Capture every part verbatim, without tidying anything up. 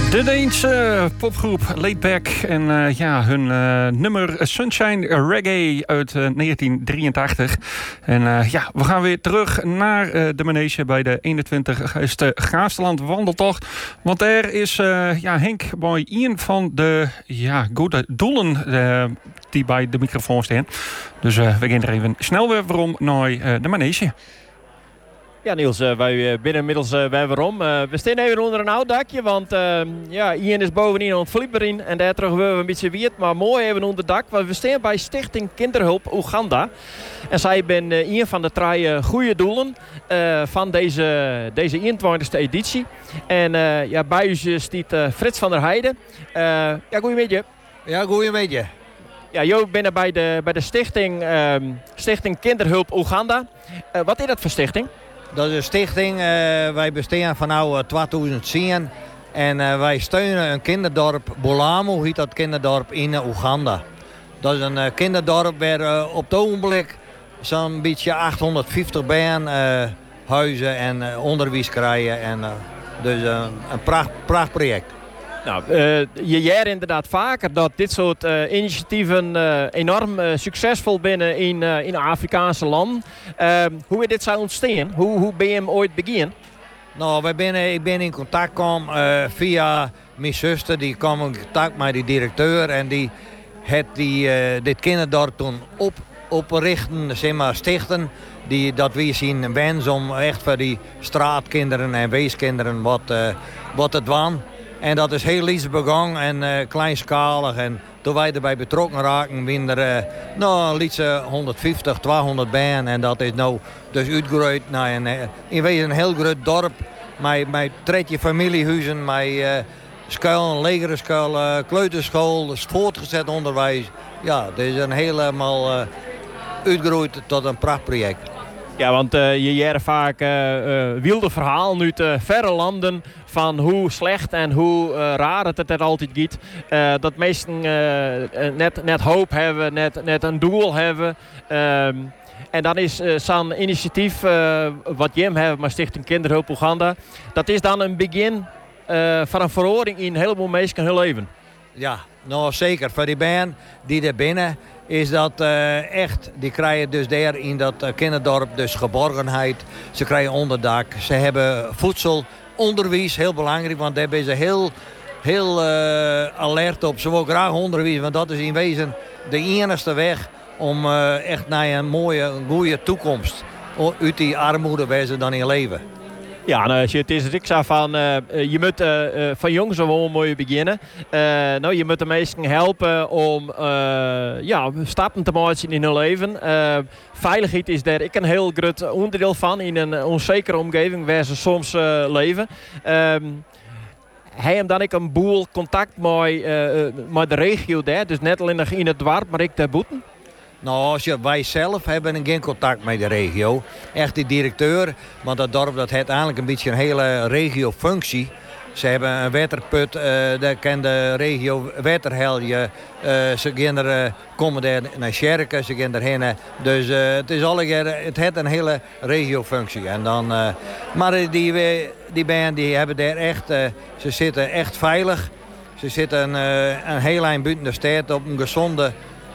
De Deense popgroep Laidback en uh, ja, hun uh, nummer Sunshine Reggae uit uh, negentien drieëntachtig. En uh, ja, we gaan weer terug naar uh, de manege bij de eenentwintigste Graafsteland wandeltocht. Want er is uh, ja, Henk bij een van de ja, goede doelen uh, die bij de microfoon staan. Dus uh, we gaan er even snel weer waarom naar uh, de manege. Ja, Niels, uh, wij binnen inmiddels uh, bij waarom. Uh, we staan even onder een oud dakje, want uh, ja, Ian is bovenin aan het vlieberen en daar terug we een beetje wierd, maar mooi even onder het dak. Want we staan bij Stichting Kinderhulp Oeganda. En zij ben uh, een van de drie uh, goede doelen uh, van deze, deze eenentwintigste editie. En uh, ja, bij u staat uh, Frits van der Heijden. Uh, ja, goeiemiddag. Ja, goeiemiddag. Ja, jij bent bij de, bij de stichting, uh, stichting Kinderhulp Oeganda. Uh, wat is dat voor stichting? Dat is een stichting, uh, wij bestaan van nou tweeduizend tien en uh, wij steunen een kinderdorp, Bolamo heet dat kinderdorp in uh, Oeganda. Dat is een uh, kinderdorp waar uh, op het ogenblik zo'n beetje achthonderdvijftig baan, uh, huizen en uh, onderwijs krijgen. En, uh, dus uh, een pracht, prachtproject. Nou, uh, je jij inderdaad vaker dat dit soort uh, initiatieven uh, enorm uh, succesvol binnen in, uh, in Afrikaanse landen. Uh, hoe is dit zou ontstaan? Hoe, hoe ben je hem ooit beginnen? Nou, wij ben, ik ben in contact gekomen uh, via mijn zuster. Die kwam in contact met die directeur en die had die, uh, dit kinderdorp toen op, oprichten, zeg maar stichten. Die, dat we zien wens om echt voor die straatkinderen en weeskinderen wat, uh, wat het was. En dat is heel lief begonnen en uh, kleinschalig. En toen wij erbij betrokken raken, winnen er uh, nou, lietse honderdvijftig, tweehonderd bijen. En dat is nou dus uitgegroeid naar een, in wezen een heel groot dorp. Met, met treetje familiehuizen, met uh, schuil, een legere schuil, uh, kleuterschool, voortgezet onderwijs. Ja, het is een helemaal uh, uitgegroeid tot een prachtproject. Ja, want uh, je jaren vaak uh, uh, wilde verhalen uit uh, verre landen van hoe slecht en hoe uh, raar het het altijd gaat. Uh, dat meesten uh, net, net hoop hebben, net, net een doel hebben. Um, en dan is uh, zo'n initiatief uh, wat Jim heeft, maar Stichting Kinderhulp Oeganda. Dat is dan een begin uh, van een verhoring in een heleboel mensen hun leven. Ja, nou zeker. Voor die band die er binnen is dat uh, echt, die krijgen dus daar in dat uh, kinderdorp dus geborgenheid. Ze krijgen onderdak, ze hebben voedsel, onderwijs, heel belangrijk, want daar zijn ze heel, heel uh, alert op. Ze willen graag onderwijs, want dat is in wezen de enige weg om uh, echt naar een mooie, een goede toekomst uit die armoede waar ze dan in leven. Ja, nou, als je het is, ik zei van, uh, je moet uh, uh, van jongs gewoon mooi beginnen. Uh, nou, je moet de mensen helpen om uh, ja, stappen te maken in hun leven. Uh, veiligheid is daar ik een heel groot onderdeel van in een onzekere omgeving waar ze soms uh, leven. Um, Hij heeft dan ik een boel contact met, uh, met de regio daar, dus net alleen in het dorp, maar ik daarbuiten. Nou, als je, wij zelf hebben geen contact met de regio. Echt die directeur, want dat dorp dat heeft eigenlijk een beetje een hele regiofunctie. Ze hebben een waterput, uh, daar kan de regio water helpen. Uh, ze gaan er, uh, komen daar naar Sjerken, ze gaan erheen. Dus uh, het, is alle, het heeft een hele regiofunctie. En dan, uh, maar die, die band die hebben daar echt, uh, ze zitten echt veilig. Ze zitten uh, een heel eind buiten de stad op een gezonde...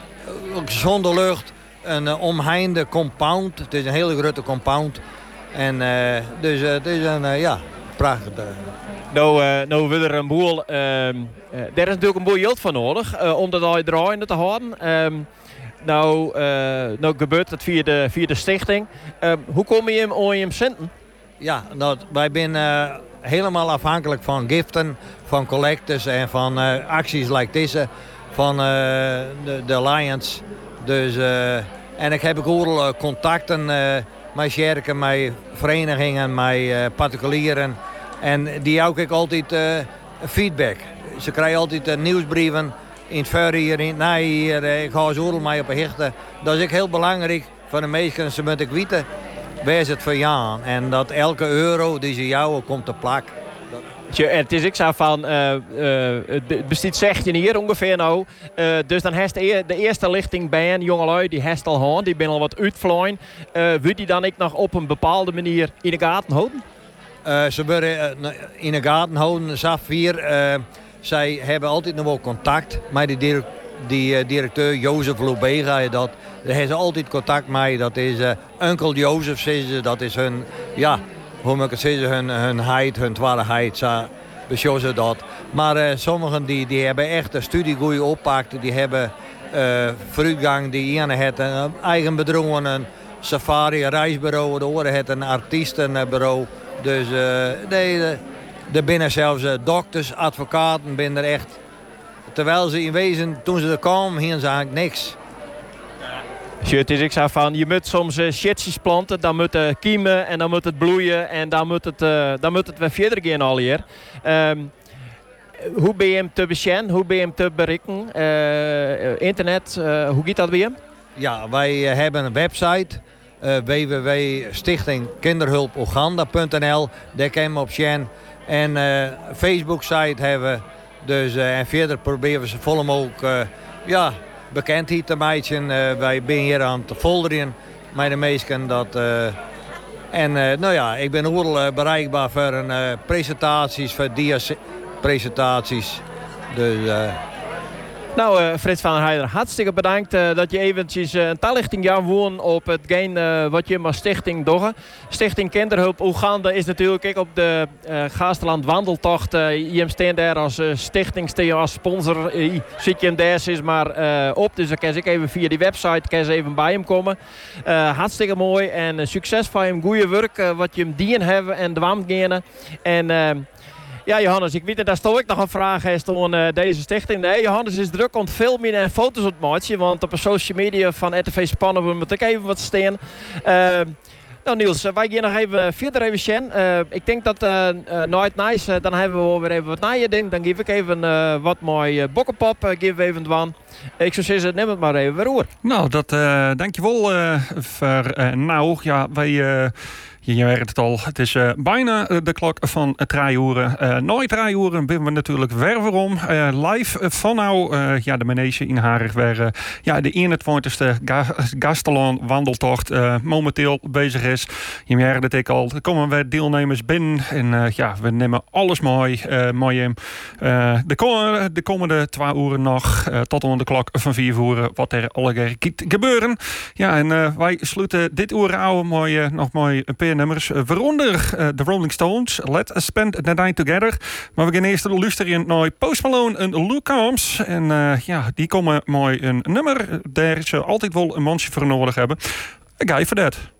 Gezonde lucht, een uh, omheinde compound. Het is een hele grote compound. En uh, dus uh, het is een uh, ja, prachtig. Uh. Nou, uh, nou wil er een boel. Uh, uh, er is natuurlijk een boel geld voor nodig uh, om dat al draaiende te houden. Um, nou, uh, nou gebeurt het via de, via de stichting. Uh, hoe kom je hem aan je centen? Ja, nou, wij zijn uh, helemaal afhankelijk van giften, van collectors en van uh, acties like deze. Van uh, de, de Alliance. Dus, uh, en ik heb ook al uh, contacten uh, met Sjerken, met verenigingen, met uh, particulieren. En die ook ik altijd uh, feedback. Ze krijgen altijd uh, nieuwsbrieven in het ver hier, in het na hier. Uh, ik ga ze overal mee op hechten. Dat is ook heel belangrijk voor de meesten. Ze moeten weten waar ze het voor gaan. En dat elke euro die ze jouwen komt te plak. Het is ik zo van, uh, uh, het bestaat zestien hier ongeveer nou. Uh, dus dan heeft de, de eerste lichting bij een jongelui, die heeft al gewoon, die ben al wat uitvloeien. Uh, wil die dan ik nog op een bepaalde manier in de gaten houden? Uh, ze worden uh, in de gaten houden, Safir. Uh, zij hebben altijd nog wel contact met die, direct, die uh, directeur Jozef Loubé. Ga je dat? Daar hebben ze altijd contact mee. Dat is uh, Uncle Jozef, zeggen ze. Dat is hun, ja, hoe moet ik het zeggen, hun, hun heid, hun twaalf heid. Zo beschouwen ze dat. Maar uh, sommigen die, die hebben echt een studie goed oppakt. Die hebben uh, vooruitgang. Die ene heeft een eigen bedrijf, een safari, een reisbureau. De andere heeft een artiestenbureau. Dus uh, nee, er binnen zelfs uh, dokters, advocaten, binnen er echt. Terwijl ze in wezen, toen ze er kwamen, hingen ze eigenlijk niks. Het is ik zei van, je moet soms uh, shitjes planten, dan moet het kiemen en dan moet het bloeien en dan moet het, uh, dan moet het weer verder gaan al hier. Um, hoe ben je hem te beschermen? Hoe ben je hem te bereiken? Uh, internet, uh, hoe gaat dat weer? Ja, wij uh, hebben een website. Uh, w w w punt stichting kinderhulp oeganda punt n l. Daar kan je op zien. En uh, Facebook-site hebben we. Dus, uh, en verder proberen we ze volle mogelijk uh, ja, bekendheid te maken. Uh, wij zijn hier aan het folderen met de meesten. Dat, uh, en uh, nou ja, ik ben overal uh, bereikbaar voor een, uh, presentaties, voor dia-presentaties. Dus... Uh, Nou, uh, Frits van der Heijden, hartstikke bedankt uh, dat je eventjes uh, een toelichting jou woon op hetgeen uh, wat je maar stichting doet. Stichting Kinderhulp Oeganda is natuurlijk ook op de uh, Gaasterland wandeltocht. Uh, je staat daar als uh, stichting, steen als sponsor. Uh, zit je hem daar is maar uh, op. Dus dan kan ik even via die website kan je even bij hem komen. Uh, hartstikke mooi en uh, succes van hem. Goeie werk uh, wat je hem dien hebben en dwam gaan. En... Uh, Ja, Johannes, ik weet dat daar stel ik nog een vraag heeft aan uh, deze stichting. Nee, Johannes is druk om filmen en foto's op maken, want op de social media van R T V Spannen moet ik even wat staan. Uh, nou Niels, wij gaan nog even verder even zien. Uh, ik denk dat uh, uh, nooit nice, uh, dan hebben we wel weer even wat naar je ding. Dan geef ik even uh, wat mooi uh, bokkenpop, uh, geef even dwan. Ik zou zeggen, neem het maar even weer hoor. Nou, dat uh, dankjewel uh, voor uh, nou. Ja, wij... Uh Je weet het al, het is uh, bijna uh, de klok van uh, drie uur. Uh, nooit drie uur ben we natuurlijk weer waarom. Uh, live uh, van nou, uh, ja, de manege in Harig, waar uh, ja, de eenentwintigste ga Gastelon wandeltocht uh, momenteel bezig is. Je weet het ik al, er komen weer deelnemers binnen en uh, ja, we nemen alles mooi, uh, mooi in. Uh, de, ko de komende twee uur nog, uh, tot onder de klok van vier uur, wat er alle gaat gebeuren. Ja, en uh, wij sluiten dit uur oude mooie, nog mooi een paar nummers, waaronder uh, de Rolling Stones, Let's Spend the Night Together. Maar we gaan eerst luisteren naar Post Malone en Luke Combs. En uh, ja, die komen mooi een nummer. Daar ze altijd wel een mansje voor nodig hebben. Ga je voor dat.